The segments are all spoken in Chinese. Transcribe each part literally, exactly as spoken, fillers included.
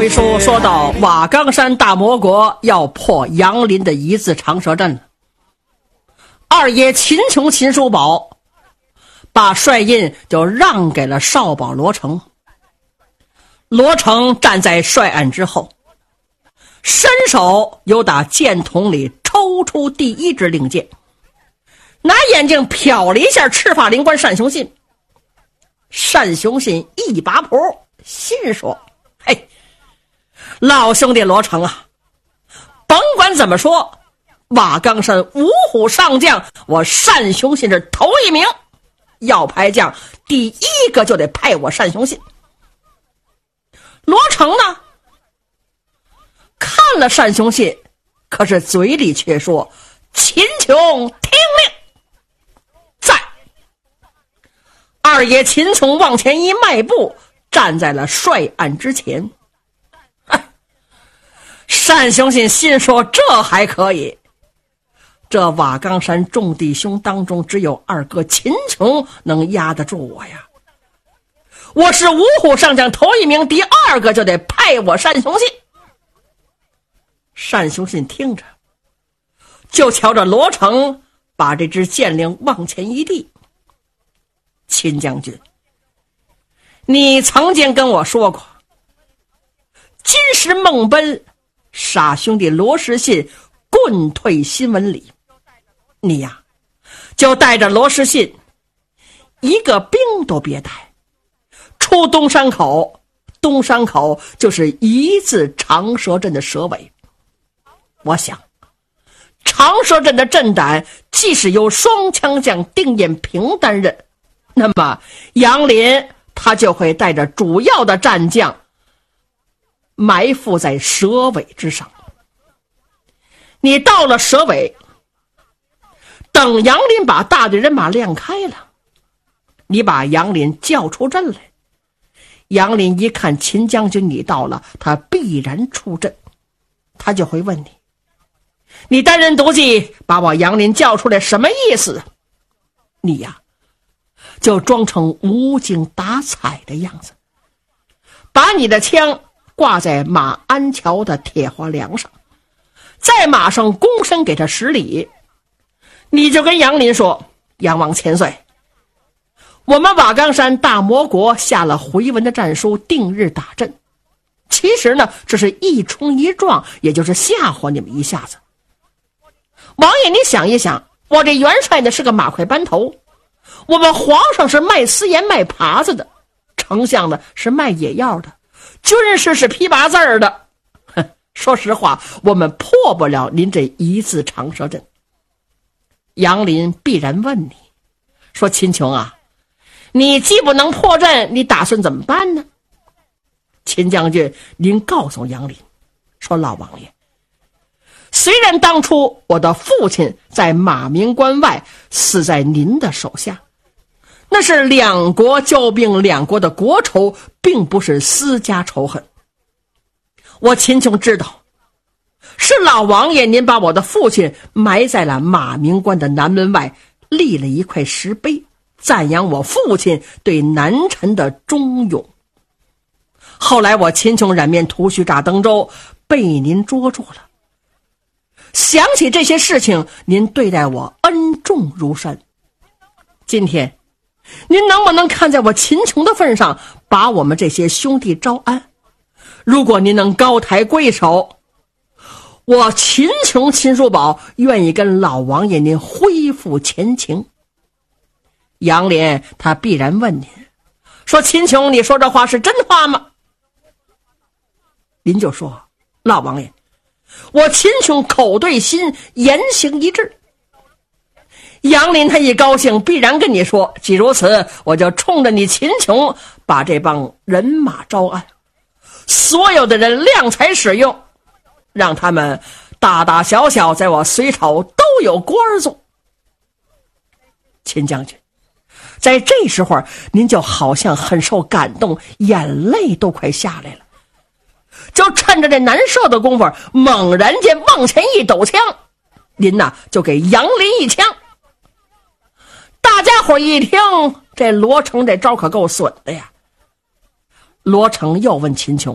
回书说到瓦岗山大魔国要破杨林的一字长蛇阵了，二爷秦琼秦叔宝把帅印就让给了少保罗成。罗成站在帅案之后，伸手由打剑筒里抽出第一支令箭，拿眼睛瞟了一下赤发灵官单雄信。单雄信一把谱，心说：嘿，老兄弟罗成啊，甭管怎么说，瓦岗山五虎上将，我单雄信是头一名，要派将第一个就得派我单雄信。罗成呢，看了单雄信，可是嘴里却说：秦琼听令。在二爷秦琼往前一迈步，站在了帅案之前。单雄信心说：这还可以，这瓦岗山众弟兄当中只有二哥秦琼能压得住我呀，我是五虎上将头一名，第二个就得派我单雄信。单雄信听着，就瞧着罗成把这支剑令往前一递：秦将军，你曾经跟我说过，今时梦奔，傻兄弟罗时信棍退新闻里，你呀就带着罗时信一个兵都别带，出东山口，东山口就是一字长蛇阵的蛇尾。我想长蛇阵的阵胆即使由双枪将丁彦平担任，那么杨林他就会带着主要的战将埋伏在蛇尾之上。你到了蛇尾，等杨林把大队人马亮开了，你把杨林叫出阵来。杨林一看秦将军你到了，他必然出阵，他就会问你：你单人独骑把我杨林叫出来什么意思？你呀就装成无精打采的样子，把你的枪挂在马鞍桥的铁花梁上，在马上躬身给他十礼。你就跟杨林说：杨王千岁，我们瓦岗山大魔国下了回文的战书，定日打阵。其实呢，这是一冲一撞，也就是吓唬你们一下子。王爷你想一想，我这元帅呢是个马快班头，我们皇上是卖私盐卖耙子的，丞相呢是卖野药的，军士是批八字儿的。说实话，我们破不了您这一字长蛇阵。杨林必然问你说：秦琼啊，你既不能破阵，你打算怎么办呢？秦将军您告诉杨林说：老王爷，虽然当初我的父亲在马鸣关外死在您的手下，那是两国交兵，两国的国仇，并不是私家仇恨。我秦琼知道，是老王爷您把我的父亲埋在了马鸣关的南门外，立了一块石碑，赞扬我父亲对南臣的忠勇。后来我秦琼染面屠须炸登州，被您捉住了。想起这些事情，您对待我恩重如山。今天您能不能看在我秦琼的份上，把我们这些兄弟招安？如果您能高抬贵手，我秦琼秦叔宝愿意跟老王爷您恢复前情。杨连他必然问您说：秦琼，你说这话是真话吗？您就说：老王爷，我秦琼口对心，言行一致。杨林他一高兴，必然跟你说：既如此，我就冲着你秦琼把这帮人马招安，所有的人量才使用，让他们大大小小在我隋朝都有官做。秦将军，在这时候您就好像很受感动，眼泪都快下来了，就趁着这难受的功夫，猛然间往前一抖枪，您呐就给杨林一枪。大家伙一听，这罗成这招可够损的呀。罗成又问秦琼：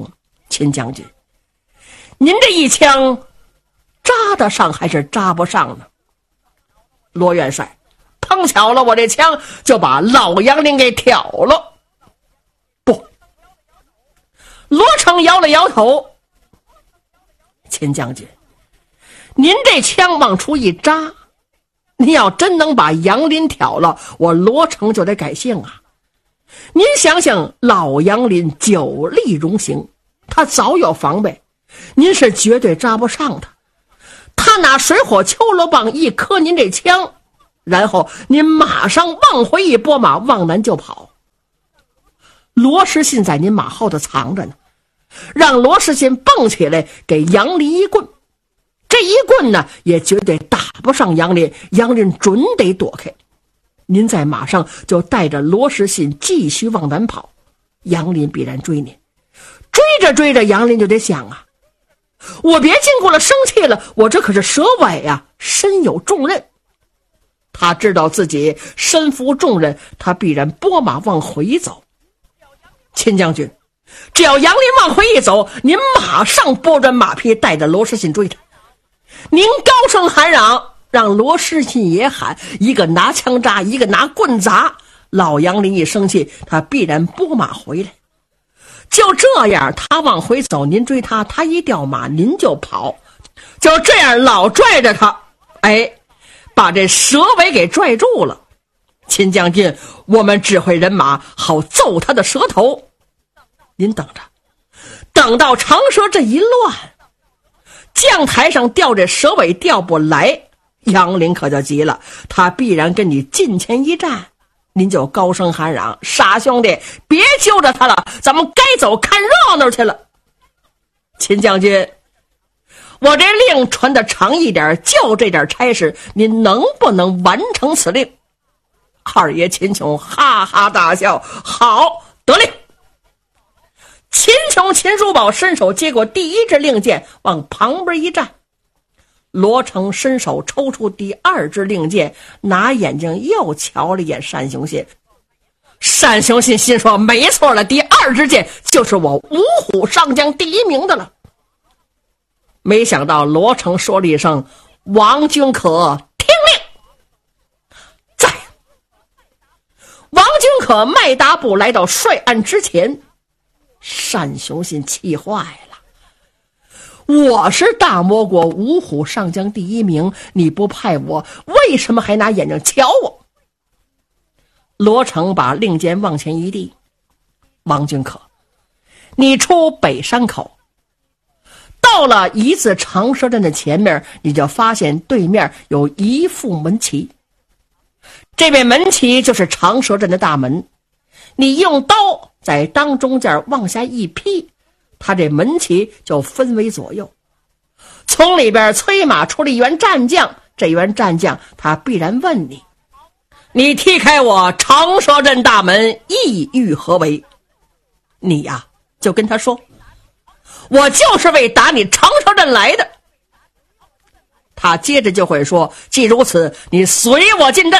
秦将军，您这一枪扎得上还是扎不上呢？罗元帅，碰巧了，我这枪就把老杨林给挑了。不，罗成摇了摇头。秦将军，您这枪往出一扎，您要真能把杨林挑了，我罗成就得改姓啊。您想想，老杨林久立荣行，他早有防备，您是绝对扎不上他。他拿水火秋罗棒一磕您这枪，然后您马上往回一拨马，往南就跑。罗士信在您马后头藏着呢，让罗士信蹦起来给杨林一棍，这一棍呢也绝对打不上杨林，杨林准得躲开。您在马上就带着罗士信继续往南跑，杨林必然追您。追着追着，杨林就得想啊，我别经过了生气了，我这可是蛇尾啊，身有重任。他知道自己身负重任，他必然拨马往回走。秦将军，只要杨林往回一走，您马上拨转马匹，带着罗士信追他。您高声喊嚷，让罗士信也喊，一个拿枪扎，一个拿棍砸。老杨林一生气，他必然拨马回来。就这样，他往回走，您追他，他一掉马，您就跑。就这样老拽着他，哎，把这蛇尾给拽住了。秦将军，我们指挥人马好揍他的蛇头。您等着，等到长蛇这一乱，将台上吊这蛇尾吊不来，杨林可就急了，他必然跟你近前一战。您就高声喊嚷，傻兄弟，别揪着他了，咱们该走看热闹去了。秦将军，我这令传的长一点，就这点差事，您能不能完成此令？二爷秦琼哈哈大笑，好，得令。秦琼秦叔宝伸手接过第一支令箭，往旁边一站。罗成伸手抽出第二支令箭，拿眼睛又瞧了一眼单雄信。单雄信心说，没错了，第二支箭就是我五虎上将第一名的了。没想到罗成说了一声，王君可听令。在。王君可迈大步来到帅案之前。单雄信气坏了，我是大魔国五虎上将第一名，你不派我，为什么还拿眼睛瞧我？罗成把令箭往前一递，王君可，你出北山口，到了一字长蛇阵的前面，你就发现对面有一副门旗，这面门旗就是长蛇阵的大门，你用刀在当中间往下一劈，他这门旗就分为左右，从里边催马出了一员战将，这员战将他必然问你，你踢开我长蛇阵大门，意欲何为？你呀、啊、就跟他说，我就是为打你长蛇阵来的。他接着就会说，既如此，你随我进阵。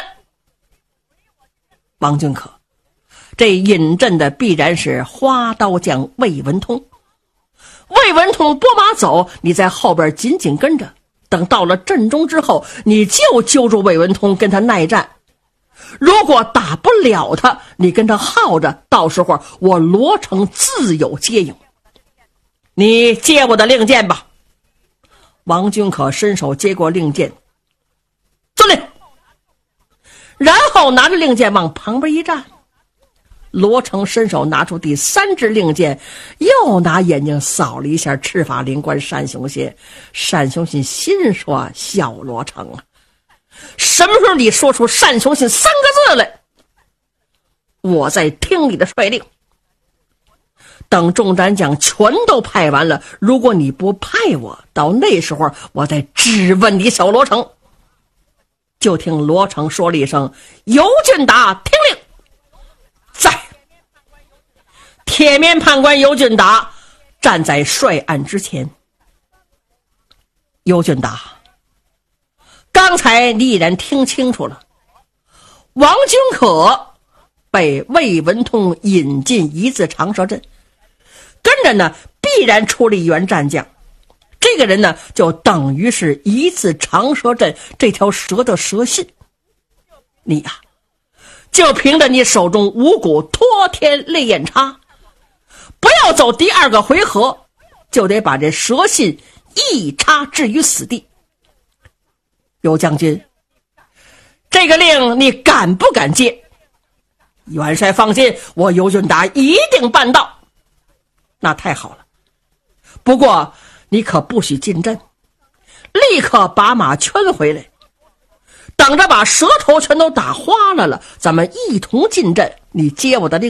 王君可，这引阵的必然是花刀将魏文通。魏文通拨马走，你在后边紧紧跟着，等到了阵中之后，你就揪住魏文通跟他耐战。如果打不了他，你跟他耗着，到时候我罗成自有接应。你接我的令箭吧。王君可伸手接过令箭，遵令。然后拿着令箭往旁边一站。罗成伸手拿出第三支令箭，又拿眼睛扫了一下赤发灵官单雄信。单雄信心说，小罗成啊，什么时候你说出单雄信三个字来，我在听你的率令。等众战将全都派完了，如果你不派我，到那时候我再质问你小罗成。就听罗成说了一声，尤俊达听令。在。铁面判官尤俊达站在帅案之前。尤俊达，刚才你已然听清楚了，王君可被魏文通引进一字长蛇阵，跟真人呢必然出了一员战将，这个人呢就等于是一字长蛇阵这条蛇的蛇信。你呀、啊、就凭着你手中五股托天泪眼叉，不要走第二个回合，就得把这蛇信一插置于死地。尤将军，这个令你敢不敢接？元帅放心，我尤俊达一定办到。那太好了，不过你可不许进阵，立刻把马圈回来，等着把舌头全都打花了了，咱们一同进阵，你接我的令。